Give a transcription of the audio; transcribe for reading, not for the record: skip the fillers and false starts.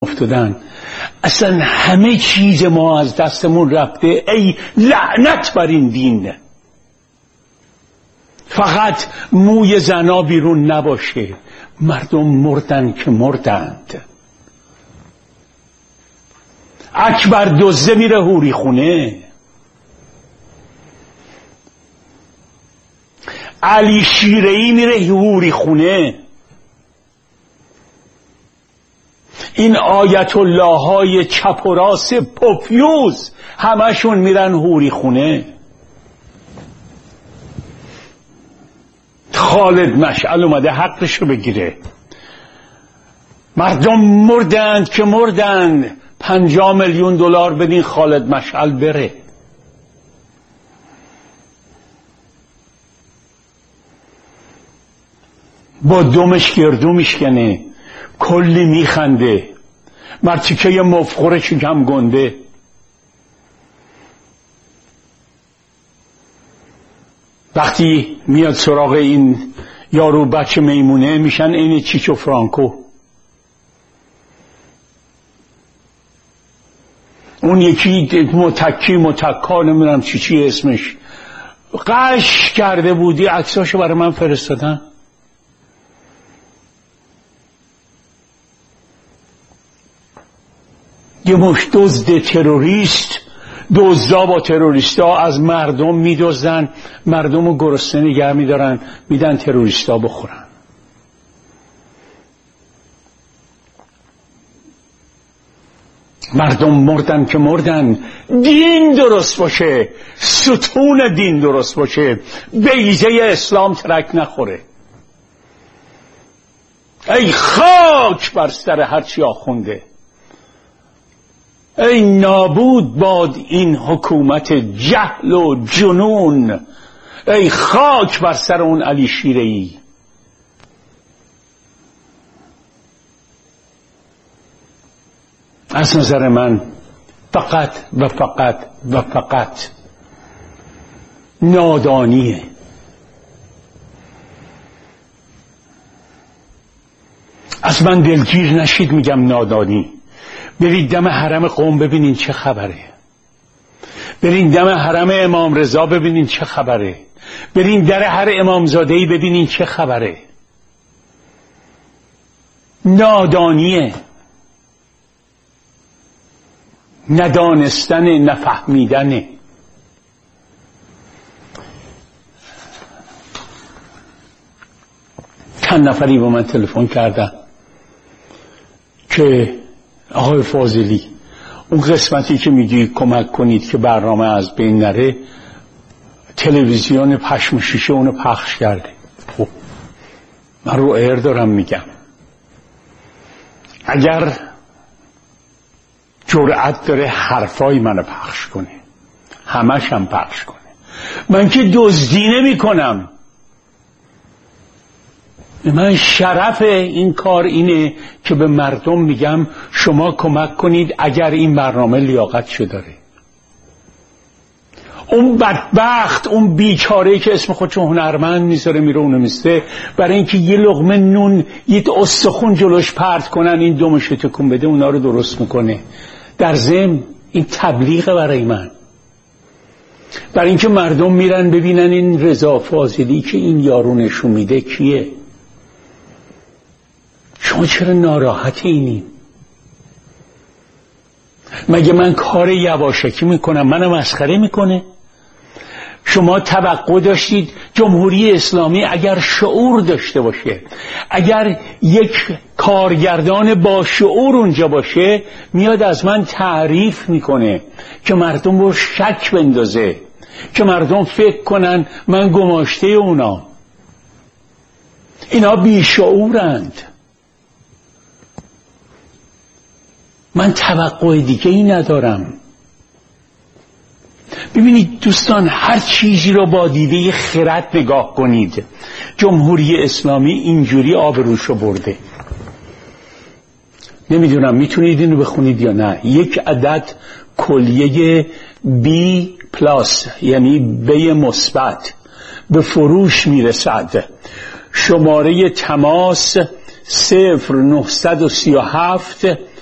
افتادن. اصلا همه چیز ما از دستمون رفته. ای لعنت بر این دین. فقط موی زنا بیرون نباشه. مردم مردن که مردند. اکبر دزده میره حوری خونه. علی شیره‌ای میره حوری خونه. این آیت الله های چپ و راست پوفیوز همشون میرن حوری خونه. خالد مشعل اومده حقشو بگیره. مردم مردند که مردند. 50 میلیون دلار بدین خالد مشعل بره. با دمش گردو میشکنه. کلی میخنده. مرتیکه مفخور شکم گنده. وقتی میاد سراغ این یارو بچه میمونه میشن این چیچو فرانکو. اون یکی متکا نمیدونم چی اسمش قش کرده بودی عکساشو برای من فرستادن. یه مش دزد تروریست دزدا با تروریستا از مردم میدزدن. مردم رو گرسنه نگه میدارن میدن تروریستا بخورن. مردم مردن که مردن. دین درست باشه. ستون دین درست باشه. بیضه اسلام ترک نخوره. ای خاک بر سر هرچی آخونده. ای نابود باد این حکومت جهل و جنون. ای خاک بر سر اون علی شیره‌ای. از نظر من فقط و فقط و فقط نادانیه. از من دلگیر نشید میگم نادانی. برید دم حرم قم ببینین چه خبره. برین دم حرم امام رضا ببینین چه خبره. برین در هر امامزاده‌ای ببینین چه خبره. نادانیه. ندانستن، نفهمیدنه. چند نفری با من تلفن کردن که آقای فاضلی اون قسمتی که میگی کمک کنید که برنامه از بین نره، تلویزیون پشم شیشه اونو پخش کرده. خب من رو ایر دارم میگم، اگر جرأت داره حرفای منو پخش کنه، همش هم پخش کنه. من که دزدی نمی کنم. من شرف این کار اینه که به مردم میگم شما کمک کنید اگر این برنامه لیاقتشو داره. اون بدبخت، اون بیچاره که اسم خودشو هنرمند میذاره میره اونو میسته برای اینکه یه لقمه نون، یه استخون جلوش پرت کنن، این دمش تکون بده اونا رو درست میکنه. در ضمن این تبلیغه برای من، برای اینکه مردم میرن ببینن این رضا فاضلی که این یارو نشون میده کیه. شما چرا ناراحت اینی؟ مگه من کار یواشکی میکنم؟ منو مسخره میکنه؟ شما توقع داشتید جمهوری اسلامی اگر شعور داشته باشه، اگر یک کارگردان با شعور اونجا باشه، میاد از من تعریف میکنه که مردم رو شک بندازه، که مردم فکر کنن من گماشته اونا. اینا بیشعورند. من توقع دیگه ای ندارم. ببینید دوستان، هر چیزی رو با دیده خرد نگاه کنید. جمهوری اسلامی اینجوری آبروشو برده. نمیدونم میتونید اینو بخونید یا نه. یک عدد کلیه B+، یعنی B مثبت، به فروش میرسد. شماره تماس 0937